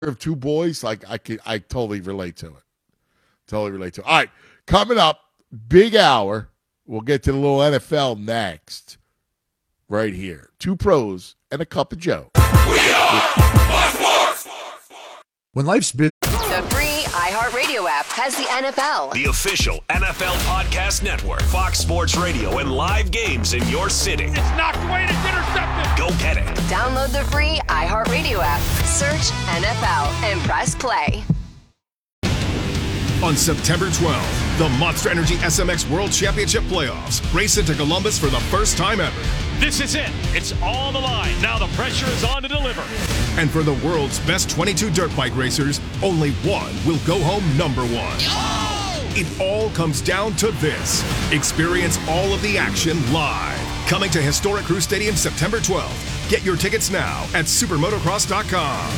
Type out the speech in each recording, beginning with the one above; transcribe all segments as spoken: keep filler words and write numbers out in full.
of two boys, like I can, I totally relate to it. Totally relate to it. All right, coming up, big hour. We'll get to the little N F L next. Right here, two pros and a cup of Joe. We are sports. When life's busy. The free iHeartRadio app has the N F L. The official N F L podcast network, Fox Sports Radio, and live games in your city. It's knocked away and it's intercepted. Go get it. Download the free iHeartRadio app. Search N F L and press play. On September twelfth, the Monster Energy S M X World Championship Playoffs race into Columbus for the first time ever. This is it. It's all on the line. Now the pressure is on to deliver. And for the world's best twenty-two dirt bike racers, only one will go home number one. Oh! It all comes down to this. Experience all of the action live. Coming to historic Crew Stadium September twelfth. Get your tickets now at supermotocross dot com.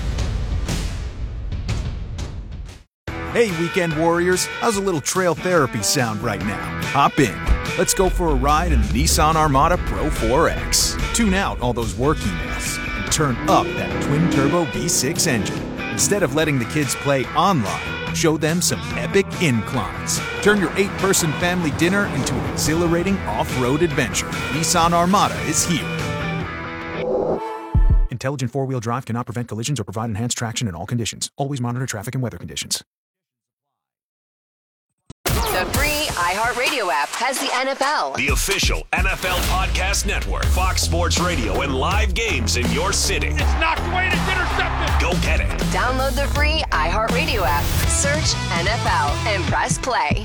Hey, weekend warriors, how's a little trail therapy sound right now? Hop in. Let's go for a ride in the Nissan Armada Pro four X. Tune out all those work emails and turn up that twin-turbo V six engine. Instead of letting the kids play online, show them some epic inclines. Turn your eight-person family dinner into an exhilarating off-road adventure. Nissan Armada is here. Intelligent four-wheel drive cannot prevent collisions or provide enhanced traction in all conditions. Always monitor traffic and weather conditions. The free iHeartRadio app has the N F L. The official N F L podcast network, Fox Sports Radio, and live games in your city. It's knocked away and it's intercepted. Go get it. Download the free iHeartRadio app. Search N F L and press play.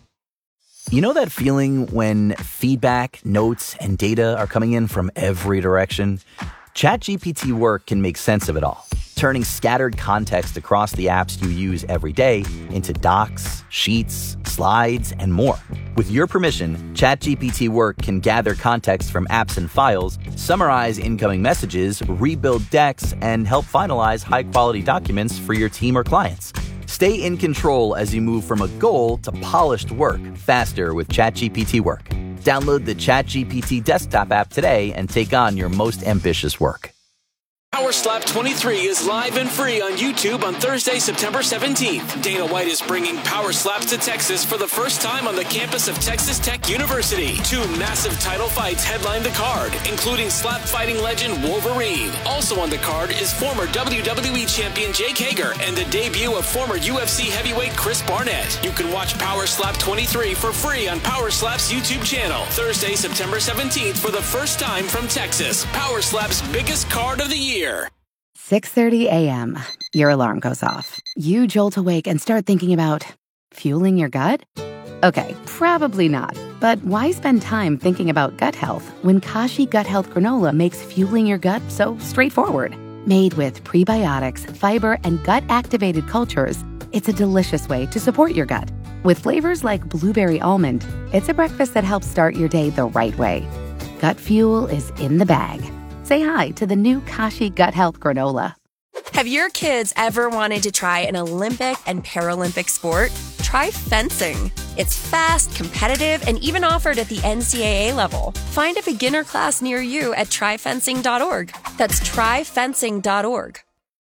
You know that feeling when feedback, notes, and data are coming in from every direction? ChatGPT Work can make sense of it all, turning scattered context across the apps you use every day into docs, sheets, slides, and more. With your permission, ChatGPT Work can gather context from apps and files, summarize incoming messages, rebuild decks, and help finalize high-quality documents for your team or clients. Stay in control as you move from a goal to polished work faster with ChatGPT Work. Download the ChatGPT desktop app today and take on your most ambitious work. Power Slap twenty-three is live and free on YouTube on Thursday, September seventeenth. Dana White is bringing Power Slaps to Texas for the first time on the campus of Texas Tech University. Two massive title fights headline the card, including slap fighting legend Wolverine. Also on the card is former W W E champion Jake Hager and the debut of former U F C heavyweight Chris Barnett. You can watch Power Slap twenty-three for free on Power Slap's YouTube channel. Thursday, September seventeenth for the first time from Texas. Power Slap's biggest card of the year. six thirty a.m. Your alarm goes off. You jolt awake and start thinking about fueling your gut? Okay, probably not. But why spend time thinking about gut health when Kashi Gut Health Granola makes fueling your gut so straightforward? Made with prebiotics, fiber, and gut-activated cultures, it's a delicious way to support your gut. With flavors like blueberry almond, it's a breakfast that helps start your day the right way. Gut fuel is in the bag. Say hi to the new Kashi Gut Health Granola. Have your kids ever wanted to try an Olympic and Paralympic sport? Try fencing. It's fast, competitive, and even offered at the N C double A level. Find a beginner class near you at try fencing dot org. That's try fencing dot org.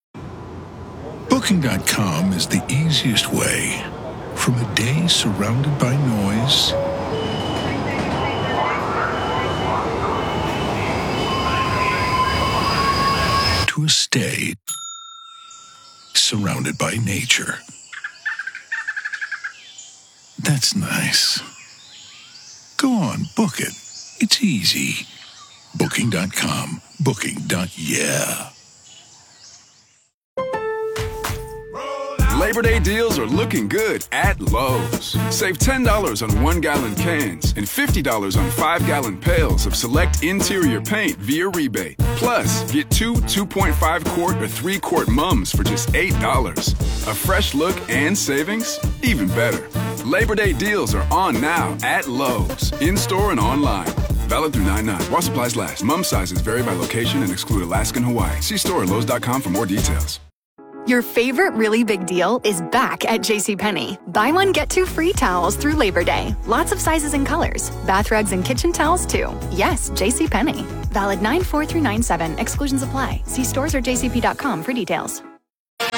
Booking dot com is the easiest way. From a day surrounded by noise to a stay surrounded by nature. That's nice. Go on, book it. It's easy. Booking dot com. Booking. Yeah. Labor Day deals are looking good at Lowe's. Save ten dollars on one-gallon cans and fifty dollars on five-gallon pails of select interior paint via rebate. Plus, get two two point five quart or three quart mums for just eight dollars. A fresh look and savings? Even better. Labor Day deals are on now at Lowe's, in-store and online. Valid through nine nine. While supplies last. Mum sizes vary by location and exclude Alaska and Hawaii. See store at lowes dot com for more details. Your favorite really big deal is back at JCPenney. Buy one, get two free towels through Labor Day. Lots of sizes and colors. Bath rugs and kitchen towels, too. Yes, JCPenney. Valid nine four through nine seven. Exclusions apply. See stores or j c p dot com for details.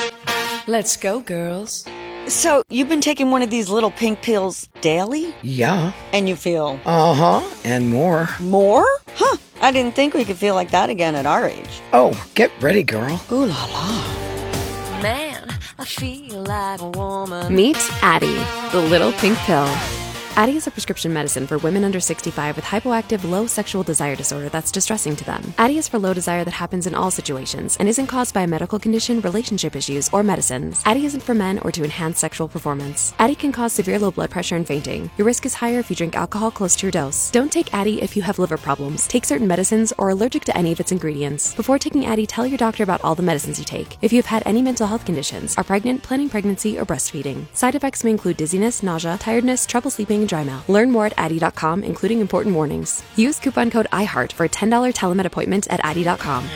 Let's go, girls. So, you've been taking one of these little pink pills daily? Yeah. And you feel? Uh-huh, and more. More? Huh, I didn't think we could feel like that again at our age. Oh, get ready, girl. Ooh la la. Man, I feel like a woman. Meet Addie, the little pink pill. Addie is a prescription medicine for women under sixty-five with hypoactive low sexual desire disorder that's distressing to them. Addie is for low desire that happens in all situations and isn't caused by a medical condition, relationship issues, or medicines. Addie isn't for men or to enhance sexual performance. Addie can cause severe low blood pressure and fainting. Your risk is higher if you drink alcohol close to your dose. Don't take Addie if you have liver problems, take certain medicines, or are allergic to any of its ingredients. Before taking Addie, tell your doctor about all the medicines you take. If you have had any mental health conditions, are pregnant, planning pregnancy, or breastfeeding. Side effects may include dizziness, nausea, tiredness, trouble sleeping, and dry mouth. Learn more at Addie dot com, including important warnings. Use coupon code iHeart for a ten dollars telemed appointment at Addie dot com.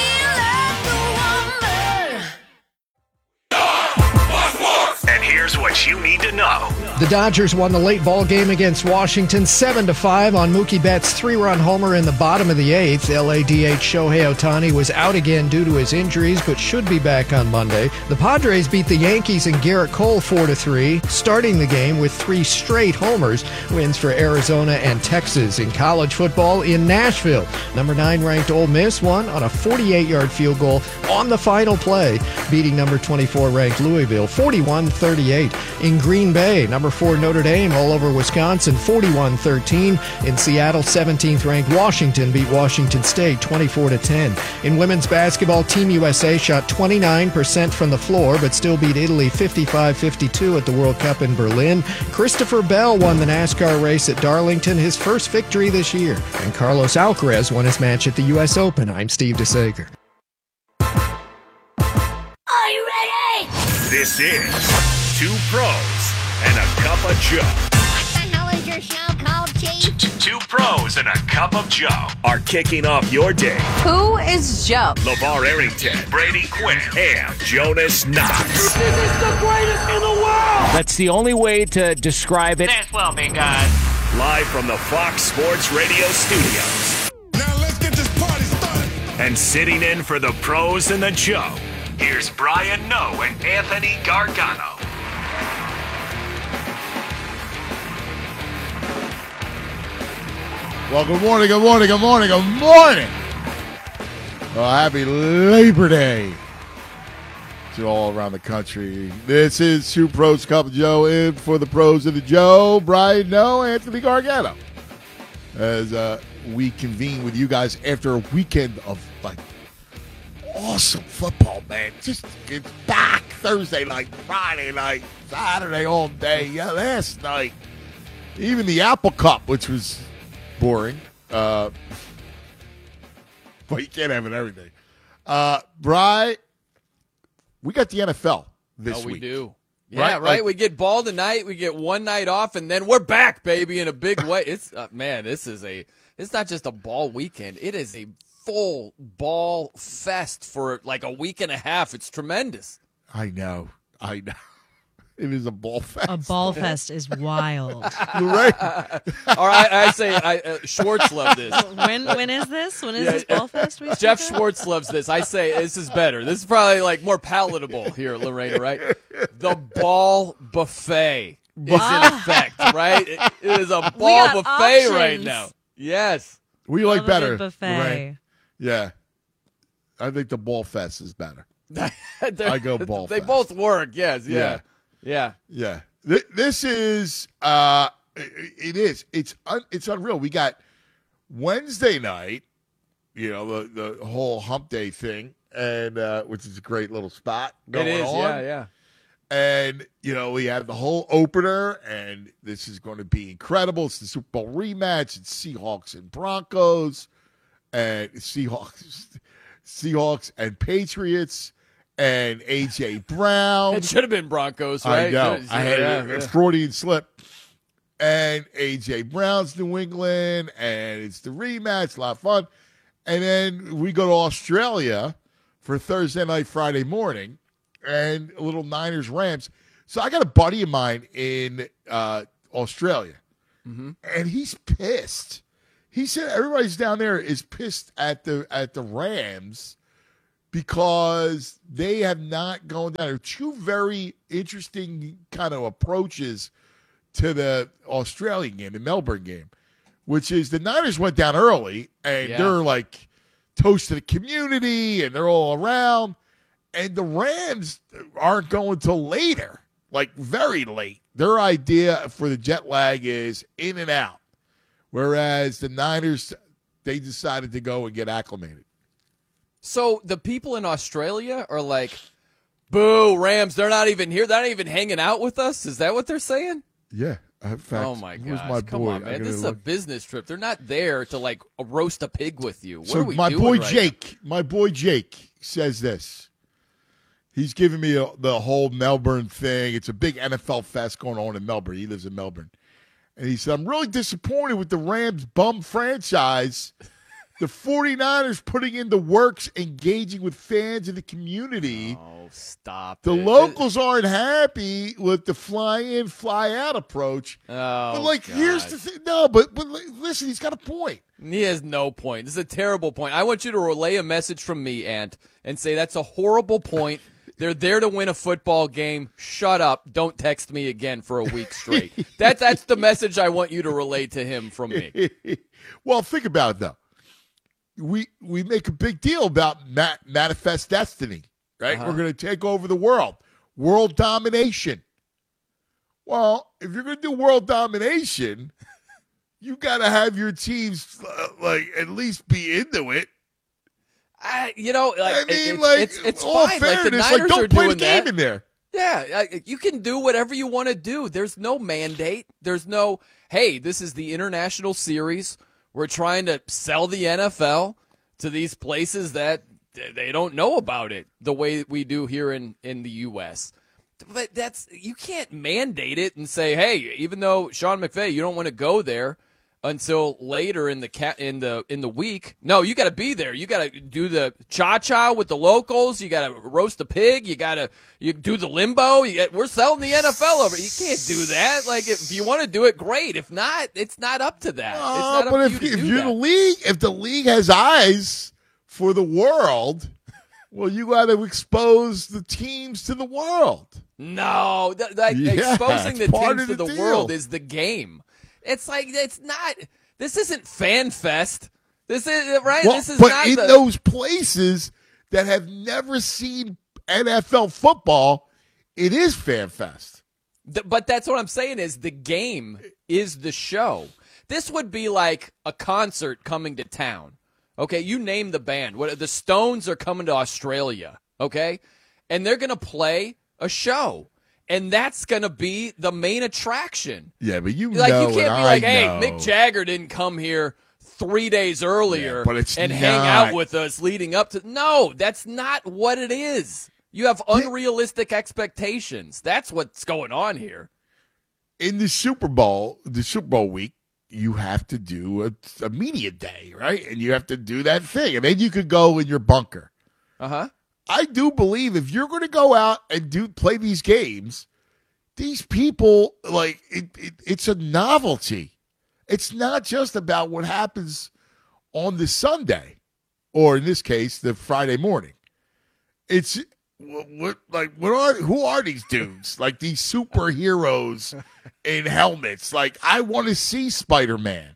And here's what you need to know. The Dodgers won the late ball game against Washington seven to five on Mookie Betts' three-run homer in the bottom of the eighth. L A D H Shohei Ohtani was out again due to his injuries, but should be back on Monday. The Padres beat the Yankees and Garrett Cole four to three, starting the game with three straight homers. Wins for Arizona and Texas. In college football in Nashville, number nine ranked Ole Miss won on a forty-eight-yard field goal on the final play, beating number twenty-four ranked Louisville forty-one thirty-eight. In Green Bay, number four Notre Dame all over Wisconsin forty-one thirteen. In Seattle, seventeenth ranked Washington beat Washington State twenty-four to ten. In women's basketball, Team U S A shot twenty-nine percent from the floor but still beat Italy fifty-five fifty-two at the World Cup in Berlin. Christopher Bell won the NASCAR race at Darlington, his first victory this year. And Carlos Alcaraz won his match at the U S Open. I'm Steve DeSager. Are you ready? This is Two Pros and a Cup of Joe. What the hell is your show called, Chief? Two Pros and a Cup of Joe are kicking off your day. Who is Joe? LeVar Arrington, Brady Quinn, and Jonas Knox. This is the greatest in the world! That's the only way to describe it. This will be good. Live from the Fox Sports Radio studios. Now let's get this party started. And sitting in for the Pros and the Joe, here's Brian Noe and Anthony Gargano. Well, good morning, good morning, good morning, good morning. Well, happy Labor Day to all around the country. This is Two Pros, Cup of Joe, in for the Pros of the Joe, Brian Noe, Anthony Gargano. As uh, we convene with you guys after a weekend of, like, awesome football, man. Just, it's back Thursday night, Friday night, Saturday all day. Yeah, last night, even the Apple Cup, which was boring. Uh, but you can't have it everything. Uh, Bri, we got the N F L this oh, we week. we do. Yeah, right? right. Like, we get ball tonight. We get one night off, and then we're back, baby, in a big way. It's uh, man, this is a. It's not just a ball weekend. It is a full ball fest for like a week and a half. It's tremendous. I know. I know. It is a ball fest. A ball fest is wild. Right. All right, I say I, uh, Schwartz loves this. When when is this? When is yeah, this ball fest? We Jeff Schwartz loves this. I say this is better. This is probably like more palatable here, Lorena. Right? The ball buffet is in effect. Right? It, it is a ball buffet options. right now. Yes. We like better. Buffet. Right? Yeah. I think the ball fest is better. I go ball They fest. both work. Yes. Yeah. Yeah. Yeah. Yeah. Th- this is, uh, it, it is. It's un- it's unreal. We got Wednesday night, you know, the, the whole hump day thing, and uh, which is a great little spot going It is. on. Yeah. Yeah. And, you know, we have the whole opener, and this is going to be incredible. It's the Super Bowl rematch. It's Seahawks and Broncos, and Seahawks, Seahawks and Patriots. And A J Brown. It should have been Broncos, right? I know. I had yeah, a, yeah. a Freudian slip. And A J Brown's New England, and it's the rematch, a lot of fun. And then we go to Australia for Thursday night, Friday morning, and a little Niners Rams. So I got a buddy of mine in uh, Australia, mm-hmm. and he's pissed. He said everybody's down there is pissed at the at the Rams because they have not gone down. There are two very interesting kind of approaches to the Australian game, the Melbourne game, which is the Niners went down early, and Yeah. they're like toast to the community, and they're all around. And the Rams aren't going till later, like very late. Their idea for the jet lag is in and out, whereas the Niners, they decided to go and get acclimated. So the people in Australia are like, boo, Rams, they're not even here. They're not even hanging out with us. Is that what they're saying? Yeah. In fact, oh, my who's gosh. my Come boy? on, man. I This gotta is a look. business trip. They're not there to, like, roast a pig with you. What So are we my doing boy right Jake, my boy Jake says this. He's giving me a, the whole Melbourne thing. It's a big N F L fest going on in Melbourne. He lives in Melbourne. And he said, I'm really disappointed with the Rams bum franchise. The 49ers putting in the works, engaging with fans in the community. Oh, stop The it. locals aren't happy with the fly in, fly out approach. Oh, but, like, God. here's the thing. No, but, but listen, he's got a point. He has no point. This is a terrible point. I want you to relay a message from me, Ant, and say that's a horrible point. They're there to win a football game. Shut up. Don't text me again for a week straight. that That's the message I want you to relay to him from me. Well, think about it, though. We we make a big deal about ma- manifest destiny, right? Uh-huh. We're going to take over the world. World domination. Well, if you're going to do world domination, you got to have your teams, uh, like, at least be into it. I, you know, like, I mean, it's, like, it's, it's all fine. Like, the fairness, Niners like, don't are play doing the game that. in there. Yeah, I- you can do whatever you want to do. There's no mandate. There's no, hey, this is the international series. We're trying to sell the N F L to these places that they don't know about it the way we do here in, in the U S But that's, you can't mandate it and say, hey, even though Sean McVay, you don't want to go there until later in the ca- in the in the week. No, you got to be there. You got to do the cha-cha with the locals. You got to roast a pig. You got to you do the limbo. You got, we're selling the N F L over. You can't do that. Like, if you want to do it, great. If not, it's not up to that. Uh, it's not up but to if, you to if do you're that. the league, if the league has eyes for the world, well, you got to expose the teams to the world. No, th- like Yeah, exposing it's the part teams of to the the deal. world is the game. It's like, it's not. This isn't Fan Fest. This is right. Well, this is but not in the, those places that have never seen N F L football, it is Fan Fest. Th- But that's what I'm saying is the game is the show. This would be like a concert coming to town. Okay, you name the band. What the Stones are coming to Australia, okay? And they're going to play a show. And that's going to be the main attraction. Yeah, but you Like, know, you can't and be I like, hey, know. Mick Jagger didn't come here three days earlier Yeah, but it's and hang not. out with us leading up to. No, that's not what it is. You have unrealistic expectations. That's what's going on here. In the Super Bowl, the Super Bowl week, you have to do a, a media day, right? And you have to do that thing. And then you could go in your bunker. Uh-huh. I do believe if you're going to go out and do play these games, these people, like, it, it, it's a novelty. It's not just about what happens on the Sunday, or in this case, the Friday morning. It's what, what like what are who are these dudes? Like these superheroes in helmets. Like, I want to see Spider-Man.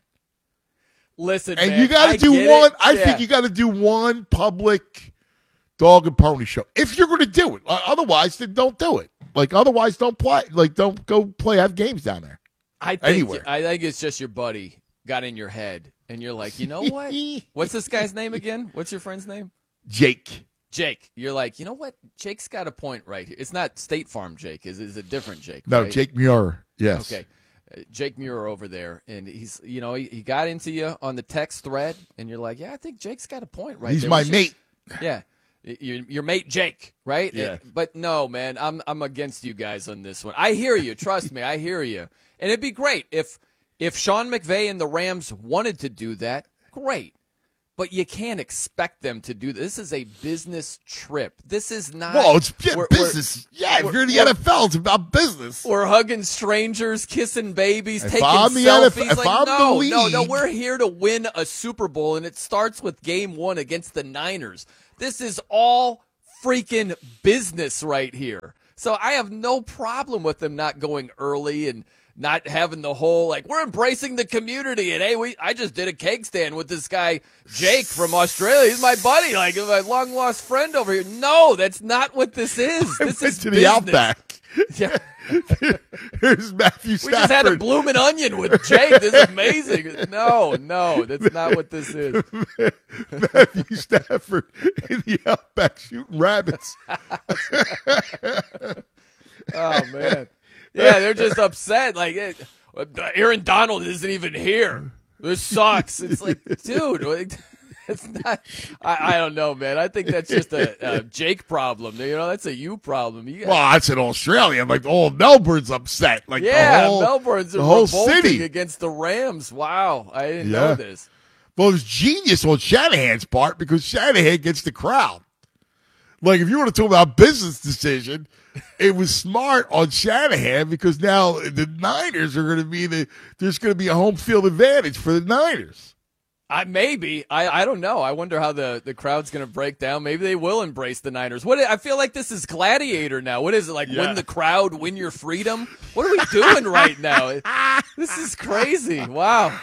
Listen, And man, you got I to do get one. it. I Yeah. think you got to do one public dog and pony show if you're going to do it. Uh, otherwise, then don't do it. Like, otherwise, don't play. Like, don't go play. Have games down there. I think Anywhere. I think it's just your buddy got in your head, and you're like, you know what? What's this guy's name again? What's your friend's name? Jake. Jake. You're like, you know what? Jake's got a point right here. It's not State Farm Jake. Is is a different Jake? No, right? Jake Muir. Yes. Okay. Uh, Jake Muir over there, and he's, you know, he, he got into you on the text thread, and you're like, yeah, I think Jake's got a point right He's there. my We should- mate. Yeah. Your, your mate Jake, right? Yeah. Uh, But no, man, I'm I'm against you guys on this one. I hear you. Trust me, I hear you. And it'd be great if if Sean McVay and the Rams wanted to do that. Great. But you can't expect them to do this. This is a business trip. This is not. Well, it's yeah, we're- business. we're- yeah, if we're- you're in the we're- N F L, it's about business. We're hugging strangers, kissing babies, If taking I'm the selfies. N F L if like, I'm the no, no, no. league- We're here to win a Super Bowl, and it starts with Game One against the Niners. This is all freaking business right here. So I have no problem with them not going early and not having the whole, like, we're embracing the community. And, hey, we I just did a cake stand with this guy, Jake, from Australia. He's my buddy, like, my long-lost friend over here. No, that's not what this is. This is to business. the Outback. Yeah. Here's Matthew Stafford. We just had a bloomin' onion with Jake. This is amazing. No, no, that's not what this is. Matthew Stafford in the Outback shooting rabbits. Oh, man. Yeah, they're just upset. Like, it, Aaron Donald isn't even here. This sucks. It's like, dude, it's not. I, I don't know, man. I think that's just a, a Jake problem. You know, that's a you problem. You got, well, that's in Australia. Like, the whole Melbourne's upset. Like, yeah, the whole, Melbourne's the whole revolting city against the Rams. Wow, I didn't yeah. know this. Well, it's genius on Shanahan's part because Shanahan gets the crowd. Like, if you want to talk about business decision, it was smart on Shanahan because now the Niners are going to be the there's going to be a home field advantage for the Niners. I maybe I, I don't know. I wonder how the, the crowd's going to break down. Maybe they will embrace the Niners. What I feel like this is Gladiator now. What is it like? Yeah. Win the crowd, win your freedom. What are we doing right now? This is crazy. Wow.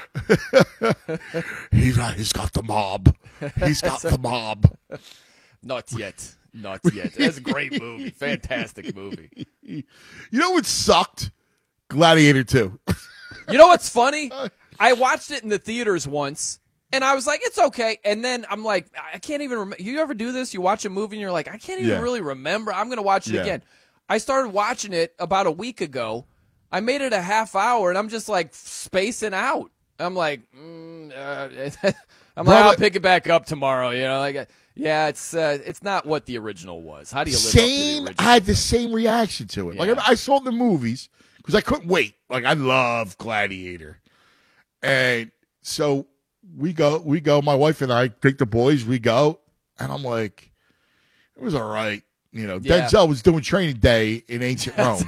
He's he's got the mob. He's got the mob. Not yet. Not yet. That's a great movie. Fantastic movie. You know what sucked? Gladiator two. You know what's funny? I watched it in the theaters once, and I was like, it's okay. And then I'm like, I can't even remember. You ever do this? You watch a movie, and you're like, I can't even Yeah. really remember. I'm going to watch it Yeah. again. I started watching it about a week ago. I made it a half hour, and I'm just like spacing out. I'm like, mm, uh, I'm like, I'll pick it back up tomorrow. You know, like, yeah, it's uh, it's not what the original was. How do you live Same. up to the original? I had the same reaction to it. Yeah. Like I, I saw the movies because I couldn't wait. Like I love Gladiator, and so we go. We go. My wife and I take the boys. We go, and I'm like, it was all right. You know, Yeah. Denzel was doing Training Day in ancient Rome.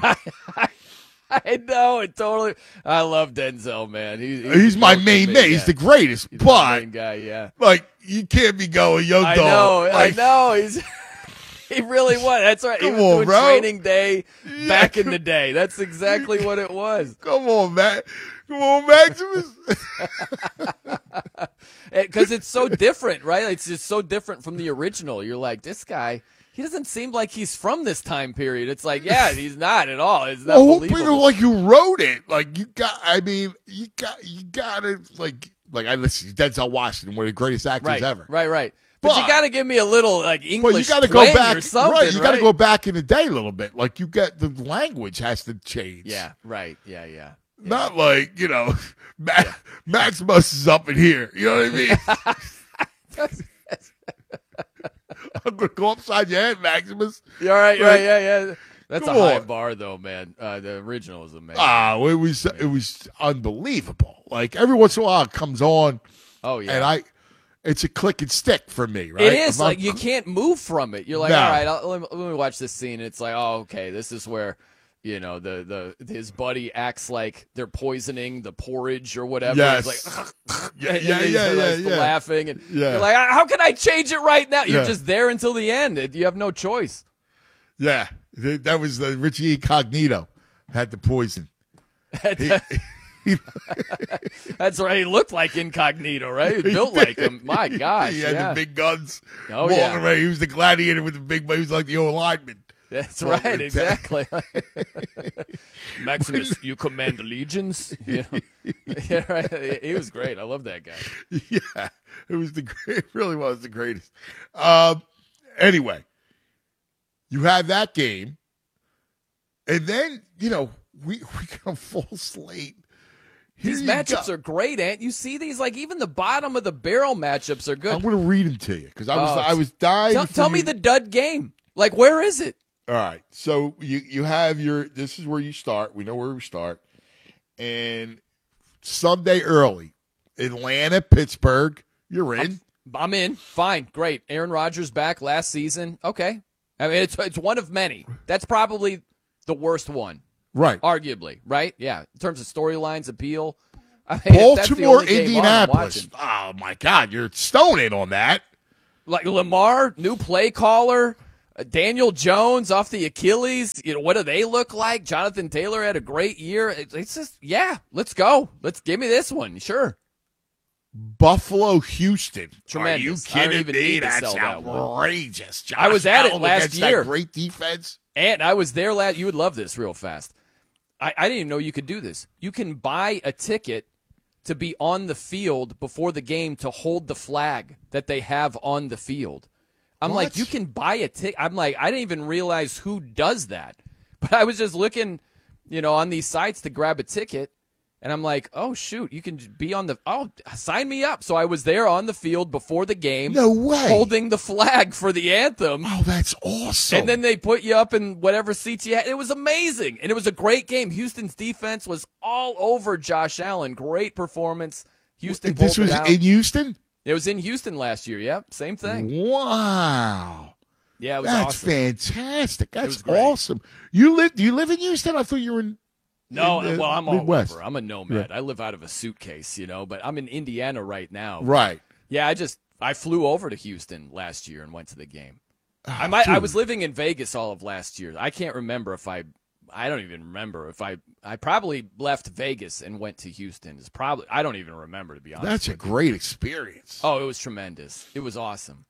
I know it totally. I love Denzel, man. He, he's He's my the main man. He's guy. the greatest. He's my But main guy, yeah. like, you can't be going, yo, I dog. know, Like, I know. He's he really was. That's right. He Come was on, doing bro. Training Day back in the day. That's exactly what it was. Come on, Matt. Come on, Maximus. Because it's so different, right? It's just so different from the original. You're like, this guy. He doesn't seem like he's from this time period. It's like, yeah, he's not at all. It's not Well, believable. people like you wrote it. Like you got. I mean, you got. You got to like. Like I listen. Denzel Washington, one of the greatest actors right, ever. right, right. But, But- you got to give me a little like English. Well, you got to go twang back. or something, right. You got to right? go back in the day a little bit. Like you got the language has to change. Yeah. Right. Yeah. Yeah. Not like you know, Ma- Maximus is up in here. You know what I mean? I'm gonna go upside your head, Maximus. You all right? Right. Yeah, yeah, yeah. That's Come a high on. bar, though, man. Uh, the original is amazing. Ah, it was it was unbelievable. Like every once in a while, it comes on. Oh yeah, and I, it's a click and stick for me, right? it is If I'm- like you can't move from it. You're like, No. all right, I'll, let, me, let me watch this scene. And it's like, oh, okay, this is where, you know, the the his buddy acts like they're poisoning the porridge or whatever. Yes. He's like, Yeah, and yeah, he's yeah, like yeah, yeah. laughing, and Yeah. you're like, how can I change it right now? You're Yeah. just there until the end. You have no choice. Yeah, th- that was the Richie Incognito had the poison. He- he- That's right. He looked like Incognito, right? He was built like him. My gosh, he had yeah. the big guns. Oh, walking yeah. around. He was the gladiator with the big. He was like the old lineman. That's Walking right, the exactly. Maximus, you command legions. You know? Yeah, right. He was great. I love that guy. Yeah, it was the great. It really was the greatest. Um, anyway, you have that game, and then you know we we got a full slate. Here These you matchups go. are great, Ant. You see these, like even the bottom of the barrel matchups are good. I'm going to read them to you because I was Oh, I was dying. Tell, for tell you- me the dud game. Like, where is it? All right. So you you have your this is where you start. We know where we start. And Sunday early, Atlanta, Pittsburgh, you're in. I'm in. Fine. Great. Aaron Rodgers back last season. Okay. I mean, it's it's one of many. That's probably the worst one. Right. Arguably, right? Yeah. In terms of storylines, appeal. I mean, if that's the Baltimore, only game on, I'm Indianapolis. watching. Oh my God, you're stoning on that. Like Lamar, new play caller. Uh, Daniel Jones off the Achilles. You know, what do they look like? Jonathan Taylor had a great year. It, it's just, yeah, let's go. Let's give me this one. Sure. Buffalo, Houston. Tremendous. Are you I don't kidding even me? need to That's sell that one. outrageous. Josh I was at it Allen last against year. That great defense. And I was there last. You would love this real fast. I, I didn't even know you could do this. You can buy a ticket to be on the field before the game to hold the flag that they have on the field. I'm What? like, you can buy a ticket. I'm like, I didn't even realize who does that. But I was just looking, you know, on these sites to grab a ticket. And I'm like, oh, shoot, you can be on the – oh, sign me up. So I was there on the field before the game. No way. Holding the flag for the anthem. Oh, that's awesome. And then they put you up in whatever seats you had. It was amazing. And it was a great game. Houston's defense was all over Josh Allen. Great performance. Houston This pulled was it out. in Houston? It was in Houston last year. Yep, same thing. Wow. Yeah, it was That's awesome. fantastic. That's was great. awesome. You live? Do you live in Houston? I thought you were in No, in the well, I'm all Midwest. over. I'm a nomad. I live out of a suitcase, you know, but I'm in Indiana right now. Right. Yeah, I just I flew over to Houston last year and went to the game. I might I dude. was living in Vegas all of last year. I can't remember if I I don't even remember if I I probably left Vegas and went to Houston. It's probably I don't even remember, to be honest. That's a with great you. experience. Oh, it was tremendous. It was awesome.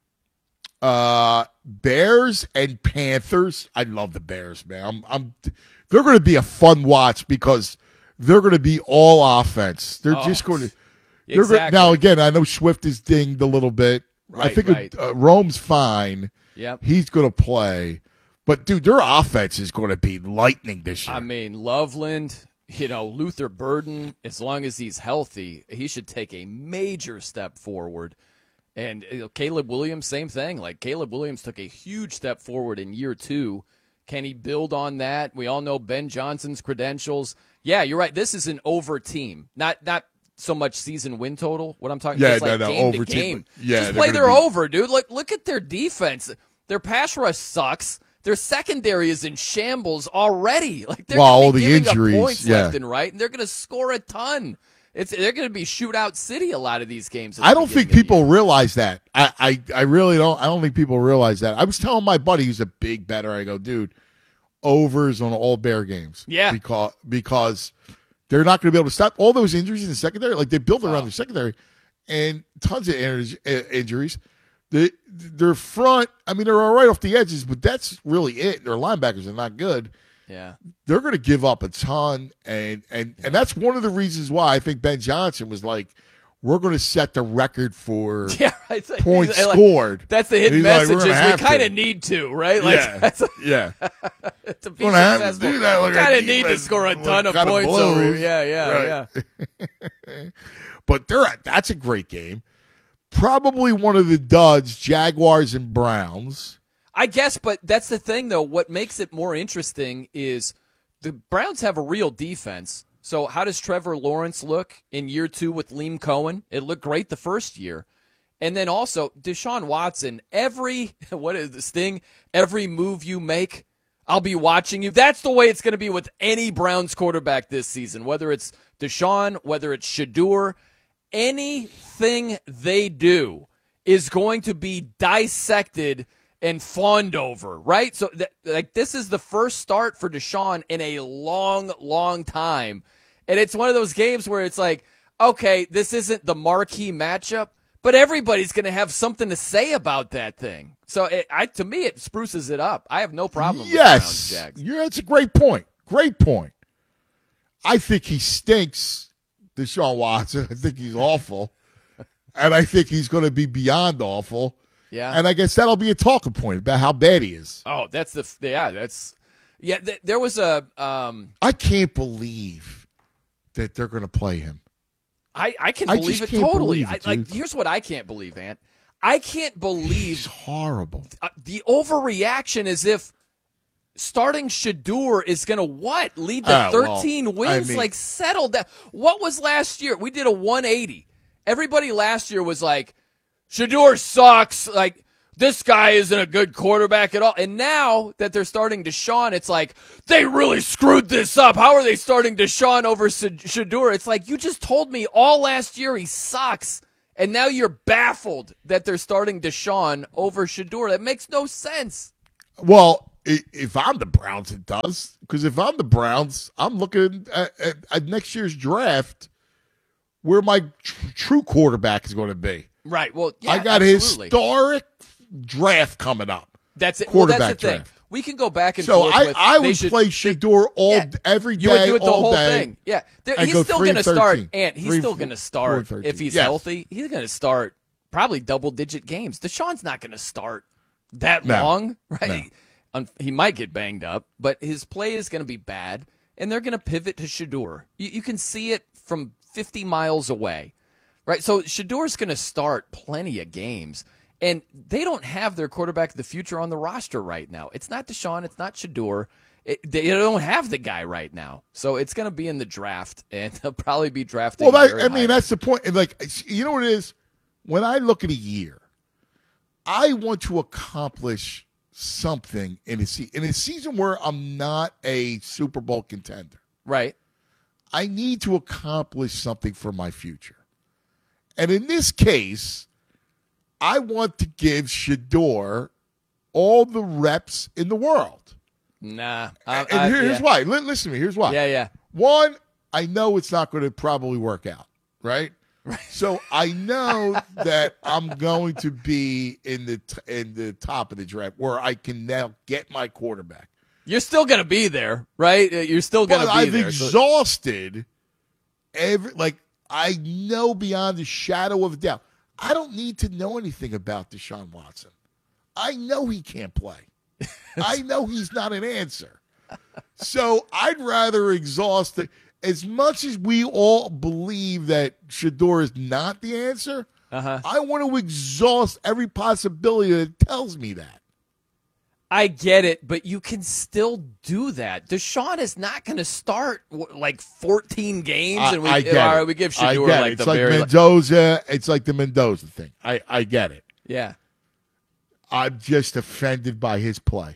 Uh, Bears and Panthers. I love the Bears, man. I'm, I'm, they're going to be a fun watch because they're going to be all offense. They're Oh, just going to. They're exactly. Gonna, now again, I know Swift is dinged a little bit. I Right, think right. uh, Rome's fine. Yep. He's going to play, but dude, their offense is going to be lightning this year. I mean, Loveland, you know, Luther Burden, as long as he's healthy, he should take a major step forward. And you know, Caleb Williams, same thing. Like, Caleb Williams took a huge step forward in year two. Can he build on that? We all know Ben Johnson's credentials. Yeah, you're right. This is an over team. Not not so much season win total. What I'm talking Yeah, about is no, like no, game over to team. game. Yeah, Just they're play gonna their be- over, dude. Look, look at their defense. Their pass rush sucks. Their secondary is in shambles already. Like they're Well, gonna all be the giving up injuries, points yeah. left and right, and they're going to score a ton. It's they're going to be shootout city a lot of these games. at I the don't think beginning of the people realize that. I, I, I really don't. I don't think people realize that. I was telling my buddy who's a big bettor. I go, dude, overs on all Bear games. Yeah. because because they're not going to be able to stop all those injuries in the secondary. Like they built around the secondary, and tons of injuries. injuries. The their front. I mean, they're all right off the edges, but that's really it. Their linebackers are not good. Yeah. They're going to give up a ton, and and and that's one of the reasons why I think Ben Johnson was like, we're going to set the record for Yeah, right. It's like- points he's like- scored. That's the hidden He's like, message we're gonna is we have kind to. of need to, right? Like, Yeah, that's yeah. to be Gonna have to successful, do that. Look at kind of the need to defense, score a what ton of kind of points blows. over. Yeah, yeah, Right. yeah. But they're that's a great game. Probably one of the duds, Jaguars and Browns. I guess, but that's the thing, though. What makes it more interesting is the Browns have a real defense. So how does Trevor Lawrence look in year two with Liam Cohen? It looked great the first year. And then also Deshaun Watson, every, what is this thing? Every move you make, I'll be watching you. That's the way it's going to be with any Browns quarterback this season, whether it's Deshaun, whether it's Shador. Anything they do is going to be dissected and fawned over, right? So, th- like, this is the first start for Deshaun in a long, long time. And it's one of those games where it's like, okay, this isn't the marquee matchup, but everybody's going to have something to say about that thing. So, it, I, to me, it spruces it up. I have no problem with the Browns, Yes, Jags. yeah, that's a great point. Great point. I think he stinks, Deshaun Watson. I think he's awful, and I think he's going to be beyond awful. Yeah. And I guess that'll be a talking point about how bad he is. Oh, that's the yeah. That's yeah. Th- there was a. Um, I can't believe that they're going to play him. I I can I believe just it can't totally. believe it, I, like, dude. here's what I can't believe, Ant. I can't believe He's horrible. uh, the overreaction is if starting Shador is going to what lead to Ah, well, thirteen I wins. mean- like settle down. What was last year? We did a one eighty. Everybody last year was like, Shador sucks. Like, this guy isn't a good quarterback at all. And now that they're starting Deshaun, it's like, they really screwed this up. How are they starting Deshaun over Shador? It's like, you just told me all last year he sucks. And now you're baffled that they're starting Deshaun over Shedeur. That makes no sense. Well, if I'm the Browns, it does. Because if I'm the Browns, I'm looking at, at, at next year's draft where my tr- true quarterback is going to be. Right. Well, yeah, I got absolutely. a historic draft coming up. That's it. Quarterback well, that's the draft. thing. We can go back and so forth. I, with, I would should, play Shedeur all yeah, every day, you would do it the all whole day. thing. Yeah, there, I'd he's go still three going to and start, thirteen. and he's Three, still going to start four, if he's yes. healthy. He's going to start probably double-digit games. Deshaun's not going to start that No. long, right? No. Um, he might get banged up, but his play is going to be bad, and they're going to pivot to Shedeur. You, you can see it from fifty miles away, right? So Shedeur's going to start plenty of games. And they don't have their quarterback of the future on the roster right now. It's not Deshaun. It's not Shedeur. It, they don't have the guy right now. So it's going to be in the draft, and they'll probably be drafting. Well, that, very I mean, high. that's the point. Like, you know what it is? When I look at a year, I want to accomplish something in a, se- in a season where I'm not a Super Bowl contender. Right. I need to accomplish something for my future. And in this case, I want to give Shedeur all the reps in the world. Nah. And, I, I, and here's yeah. why. Li- Listen to me. Here's why. Yeah, yeah. One, I know it's not going to probably work out, right? Right. So I know that I'm going to be in the t- in the top of the draft where I can now get my quarterback. You're still going to be there, right? You're still going to But be I've there. so- exhausted every like I know beyond the shadow of a doubt. I don't need to know anything about Deshaun Watson. I know he can't play. I know he's not an answer. So I'd rather exhaust it. As much as we all believe that Shedeur is not the answer, uh-huh. I want to exhaust every possibility that tells me that. I get it, but you can still do that. Deshaun is not going to start w- like fourteen games, I, and we I get all right, it. we give I Shedeur get like it. It's the like very Mendoza. It's like the Mendoza thing. I, I get it. yeah. I'm just offended by his play.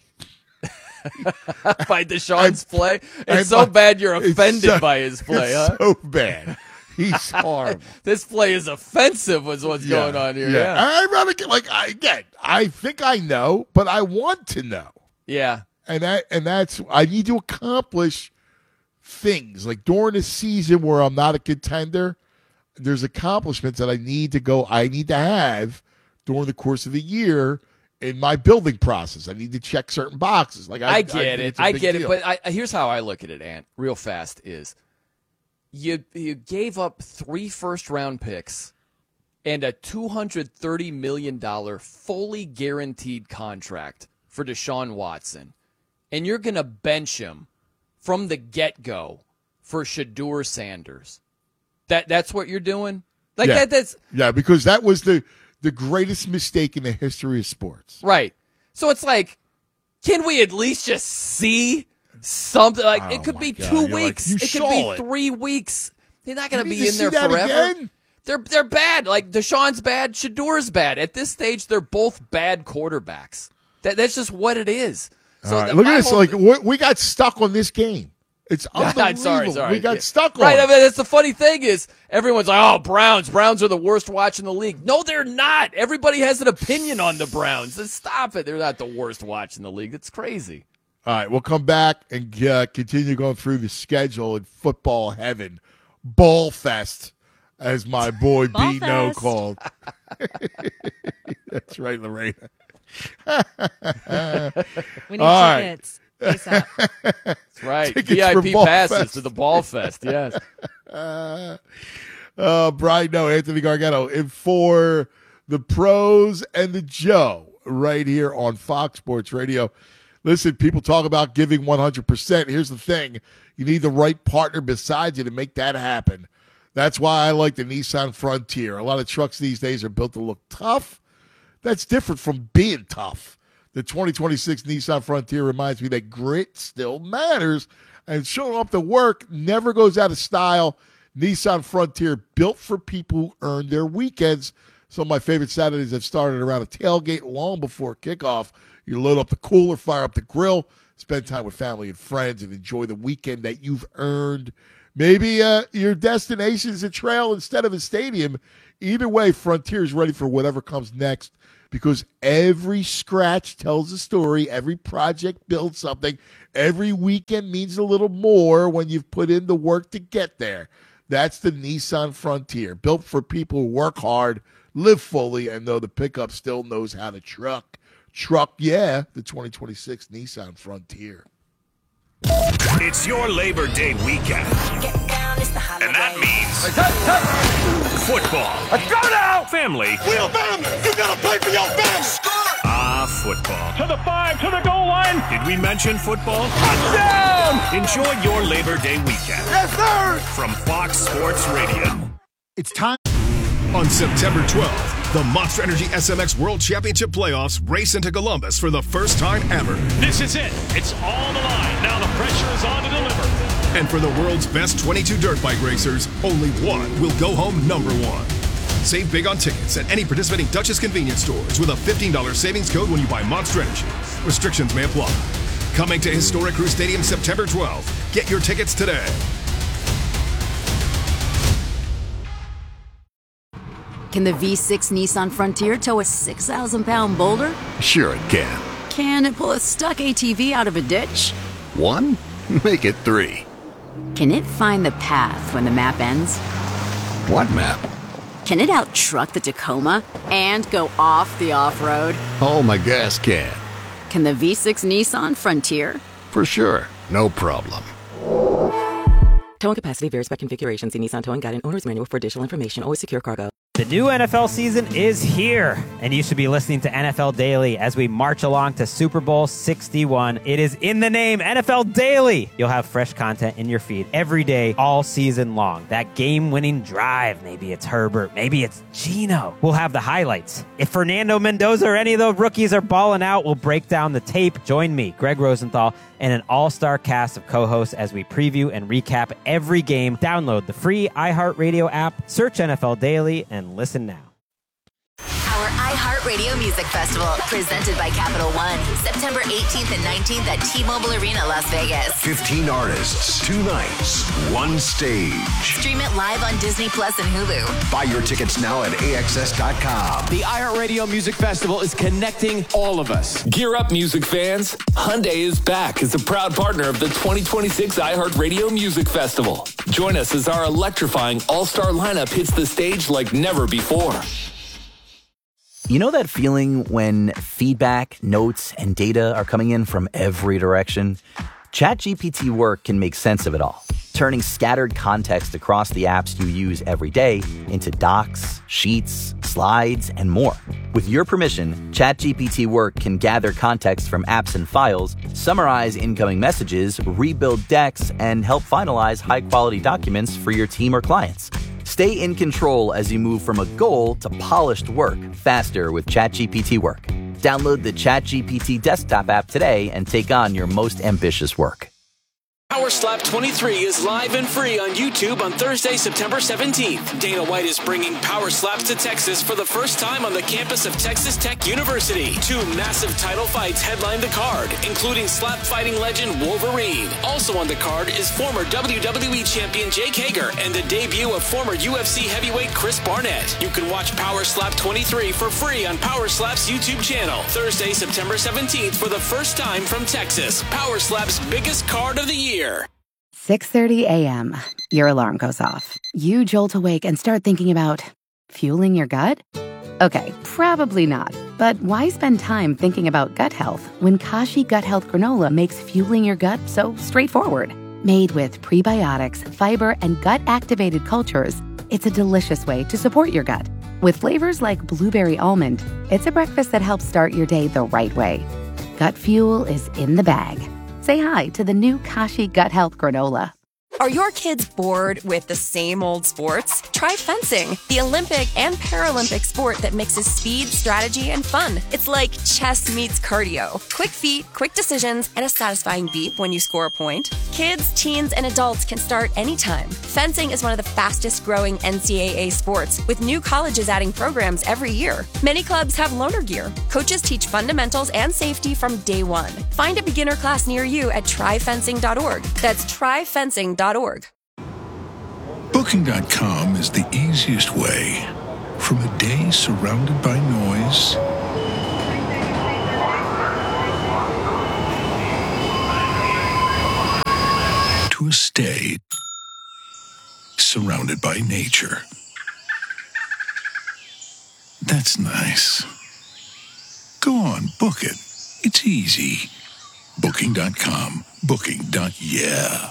By Deshaun's play, it's I'm- so bad you're it's offended so- by his play, it's huh? so bad. He's horrible. This play is offensive. Was what's Yeah, going on here? Yeah, Yeah, I'd rather get like I get. I think I know, but I want to know, yeah. and that and that's I need to accomplish things like during a season where I'm not a contender. There's accomplishments that I need to go. I need to have during the course of the year in my building process. I need to check certain boxes. Like I, I get think it. it's a I big get deal. it. But I, here's how I look at it, Ant, real fast is you you gave up three first round picks and a two hundred thirty million dollars fully guaranteed contract for Deshaun Watson. And you're going to bench him from the get-go for Shedeur Sanders. That that's what you're doing? Like yeah. that that's yeah, because that was the the greatest mistake in the history of sports. right. So it's like, can we at least just see something? Like Oh it could my be God. two You're like, weeks. you it could saw be it. three weeks. They're not going to You be need to in see there that forever. again? They're they're bad. Like Deshaun's bad. Shedeur's bad. At this stage, they're both bad quarterbacks. That that's just what it is. So All right, the- look my at this. whole- Like we, we got stuck on this game. It's unbelievable. I'm sorry, sorry. We got Yeah. stuck on Right, it. I mean, that's the funny thing is everyone's like, "Oh, Browns, Browns are the worst watch in the league." No, they're not. Everybody has an opinion on the Browns. Just stop it. They're not the worst watch in the league. It's crazy. All right, we'll come back and uh, continue going through the schedule in football heaven. Ball Fest, as my boy Ball Bino Fest. called. That's right, Lorena. We need All right. tickets. ASAP. That's right. Tickets V I for P Ball passes Fest. to the Ball Fest. Yes. Uh, uh, Brian, no, Anthony Gargano, and for the pros and the Joe right here on Fox Sports Radio. Listen, people talk about giving one hundred percent. Here's the thing. You need the right partner beside you to make that happen. That's why I like the Nissan Frontier. A lot of trucks these days are built to look tough. That's different from being tough. The twenty twenty-six Nissan Frontier reminds me that grit still matters, and showing up to work never goes out of style. Nissan Frontier, built for people who earn their weekends. Some of my favorite Saturdays have started around a tailgate long before kickoff. You load up the cooler, fire up the grill, spend time with family and friends, and enjoy the weekend that you've earned. Maybe uh, your destination is a trail instead of a stadium. Either way, Frontier is ready for whatever comes next because every scratch tells a story. Every project builds something. Every weekend means a little more when you've put in the work to get there. That's the Nissan Frontier, built for people who work hard, live fully, and know the pickup still knows how to truck. Truck, yeah, the twenty twenty-six Nissan Frontier. It's your Labor Day weekend. And that means football. Let's go now! Family. We'll family! You gotta play for your family! Ah, football. To the five, to the goal line! Did we mention football? Touchdown! Enjoy your Labor Day weekend. Yes, sir! From Fox Sports Radio. It's time. On September twelfth, the Monster Energy S M X World Championship Playoffs race into Columbus for the first time ever. This is it. It's all on the line. Now the pressure is on to deliver. And for the world's best twenty-two dirt bike racers, only one will go home number one. Save big on tickets at any participating Duchess convenience stores with a fifteen dollars savings code when you buy Monster Energy. Restrictions may apply. Coming to Historic Crew Stadium September twelfth. Get your tickets today. Can the V six Nissan Frontier tow a six thousand pound boulder? Sure it can. Can it pull a stuck A T V out of a ditch? One? Make it three. Can it find the path when the map ends? What map? Can it out-truck the Tacoma and go off the off-road? Oh, my gas can. Can the V six Nissan Frontier? For sure. No problem. Towing capacity varies by configuration. See Nissan Towing Guide and Owner's Manual for additional information. Always secure cargo. The new N F L season is here, and you should be listening to N F L Daily as we march along to Super Bowl sixty-one. It is in the name, N F L Daily. You'll have fresh content in your feed every day, all season long. That game-winning drive, maybe it's Herbert, maybe it's Geno. We'll have the highlights. If Fernando Mendoza or any of those rookies are balling out, we'll break down the tape. Join me, Greg Rosenthal, and an all-star cast of co-hosts as we preview and recap every game. Download the free iHeartRadio app, search N F L Daily, and listen now. Our iHeartRadio Music Festival, presented by Capital One, September eighteenth and nineteenth at T-Mobile Arena, Las Vegas. fifteen artists, two nights, one stage. Stream it live on Disney Plus and Hulu. Buy your tickets now at A X S dot com. The iHeartRadio Music Festival is connecting all of us. Gear up, music fans. Hyundai is back as a proud partner of the twenty twenty-six iHeartRadio Music Festival. Join us as our electrifying all-star lineup hits the stage like never before. You know that feeling when feedback, notes, and data are coming in from every direction? ChatGPT Work can make sense of it all, turning scattered context across the apps you use every day into docs, sheets, slides, and more. With your permission, ChatGPT Work can gather context from apps and files, summarize incoming messages, rebuild decks, and help finalize high-quality documents for your team or clients. Stay in control as you move from a goal to polished work faster with ChatGPT Work. Download the ChatGPT desktop app today and take on your most ambitious work. Power Slap twenty-three is live and free on YouTube on Thursday, September seventeenth. Dana White is bringing Power Slaps to Texas for the first time on the campus of Texas Tech University. Two massive title fights headline the card, including slap fighting legend Wolverine. Also on the card is former W W E champion Jake Hager and the debut of former U F C heavyweight Chris Barnett. You can watch Power Slap twenty-three for free on Power Slap's YouTube channel. Thursday, September seventeenth for the first time from Texas. Power Slap's biggest card of the year. six thirty a.m. Your alarm goes off. You jolt awake and start thinking about fueling your gut? Okay, probably not. But why spend time thinking about gut health when Kashi Gut Health Granola makes fueling your gut so straightforward? Made with prebiotics, fiber, and gut-activated cultures, it's a delicious way to support your gut. With flavors like blueberry almond, it's a breakfast that helps start your day the right way. Gut fuel is in the bag. Say hi to the new Kashi Gut Health Granola. Are your kids bored with the same old sports? Try fencing, the Olympic and Paralympic sport that mixes speed, strategy, and fun. It's like chess meets cardio. Quick feet, quick decisions, and a satisfying beep when you score a point. Kids, teens, and adults can start anytime. Fencing is one of the fastest growing N C double A sports, with new colleges adding programs every year. Many clubs have loaner gear. Coaches teach fundamentals and safety from day one. Find a beginner class near you at try fencing dot org. That's try fencing dot org. Booking dot com is the easiest way. From a day surrounded by noise to a stay surrounded by nature. That's nice. Go on, book it. It's easy. Booking dot com. Booking. Yeah.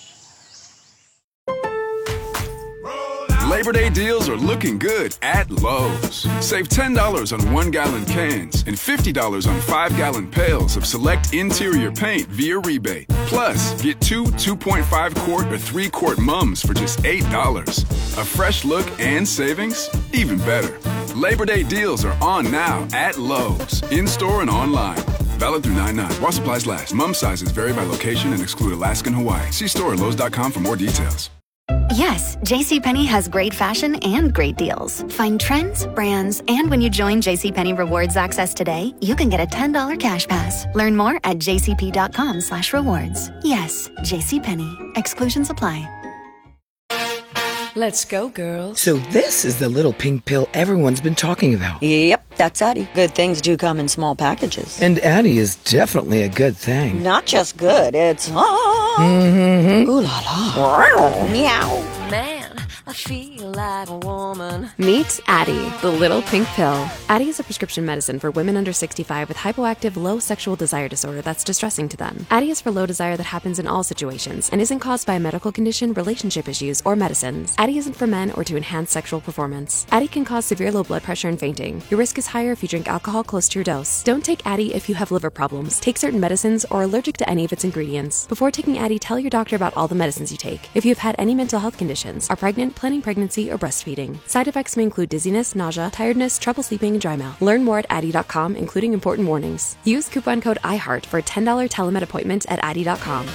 Labor Day deals are looking good at Lowe's. Save ten dollars on one-gallon cans and fifty dollars on five-gallon pails of select interior paint via rebate. Plus, get two two point five quart or three quart mums for just eight dollars. A fresh look and savings? Even better. Labor Day deals are on now at Lowe's, in-store and online. Valid through nine nine. While supplies last. Mum sizes vary by location and exclude Alaska and Hawaii. See store at lowes dot com for more details. Yes, JCPenney has great fashion and great deals. Find trends, brands, and when you join JCPenney Rewards Access today, you can get a ten dollars cash pass. Learn more at jcp.com slash rewards. Yes, JCPenney. Exclusions apply. Let's go, girls. So this is the little pink pill everyone's been talking about. Yep, that's Addie. Good things do come in small packages. And Addie is definitely a good thing. Not just good, it's... Oh, mm-hmm. Ooh la la. Meow. Man, I feel like a woman. Meet Addie, the little pink pill. Addie is a prescription medicine for women under sixty-five with hypoactive low sexual desire disorder that's distressing to them. Addie is for low desire that happens in all situations and isn't caused by a medical condition, relationship issues, or medicines. Addie isn't for men or to enhance sexual performance. Addie can cause severe low blood pressure and fainting. Your risk is higher if you drink alcohol close to your dose. Don't take Addie if you have liver problems, take certain medicines, or are allergic to any of its ingredients. Before taking Addie, tell your doctor about all the medicines you take. If you have had any mental health conditions, are pregnant, planning pregnancy, or breastfeeding. Side effects may include dizziness, nausea, tiredness, trouble sleeping, and dry mouth. Learn more at Addie dot com, including important warnings. Use coupon code iHeart for a ten dollars telemed appointment at Addie dot com.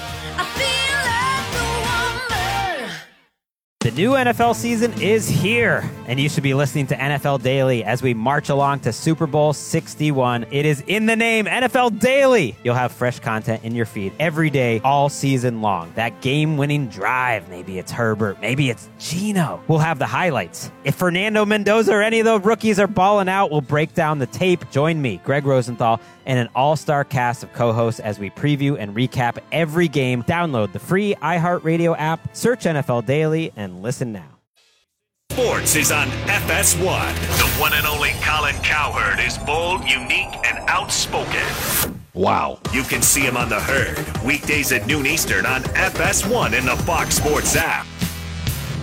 The new N F L season is here, and you should be listening to N F L Daily as we march along to Super Bowl sixty-one. It is in the name, N F L Daily. You'll have fresh content in your feed every day, all season long. That game-winning drive, maybe it's Herbert, maybe it's Geno. We'll have the highlights. If Fernando Mendoza or any of those rookies are balling out, we'll break down the tape. Join me, Greg Rosenthal, and an all-star cast of co-hosts as we preview and recap every game. Download the free iHeartRadio app, search N F L Daily, and listen now. Sports is on F S one. The one and only Colin Cowherd is bold, unique, and outspoken. Wow. You can see him on The Herd, weekdays at noon Eastern on F S one in the Fox Sports app.